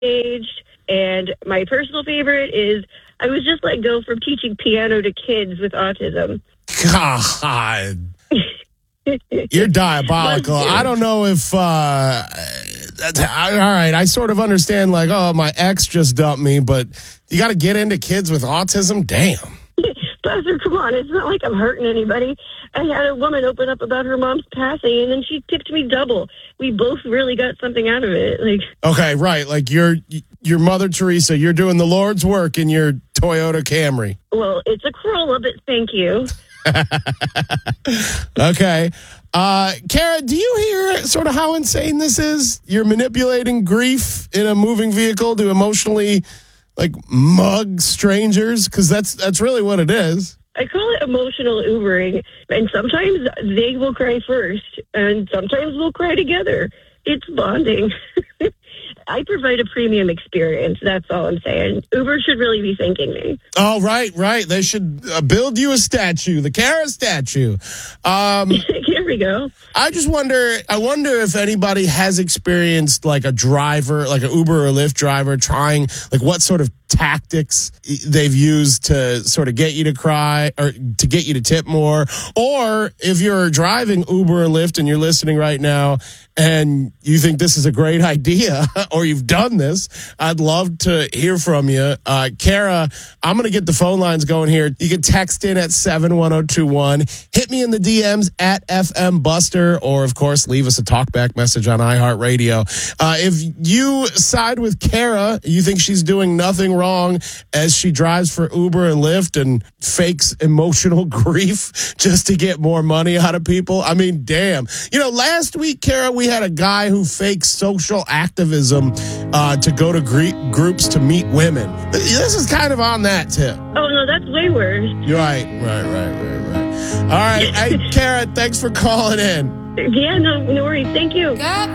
engaged. And my personal favorite is I was just let go from teaching piano to kids with autism. God. You're diabolical. I don't know if, all right, I sort of understand, like, oh, my ex just dumped me, but you got to get into kids with autism? Damn. Pastor, come on. It's not like I'm hurting anybody. I had a woman open up about her mom's passing, and then she tipped me double. We both really got something out of it. Okay, right. Like, you're Mother Teresa. You're doing the Lord's work in your Toyota Camry. Well, it's a Corolla, but thank you. Okay. Kara, do you hear sort of how insane this is? You're manipulating grief in a moving vehicle to emotionally, like, mug strangers? Because that's really what it is. I call it emotional Ubering, and sometimes they will cry first, and sometimes we'll cry together. It's bonding. I provide a premium experience. That's all I'm saying. Uber should really be thanking me. Oh, right. They should build you a statue, the Kara statue. Here we go. I wonder if anybody has experienced like a driver, like an Uber or Lyft driver trying, like what sort of tactics they've used to sort of get you to cry or to get you to tip more. Or if you're driving Uber or Lyft and you're listening right now and you think this is a great idea or you've done this, I'd love to hear from you. Kara, I'm going to get the phone lines going here. You can text in at 71021. Hit me in the DMs at FM Buster, or of course, leave us a talkback message on iHeartRadio. If you side with Kara, you think she's doing nothing wrong as she drives for Uber and Lyft and fakes emotional grief just to get more money out of people. I mean, damn. Last week, Kara, we had a guy who faked social activism to go to groups to meet women. This is kind of on that tip. Oh, no, that's way worse. Right. All right. Hey, Kara, thanks for calling in. Yeah, no worries. Thank you.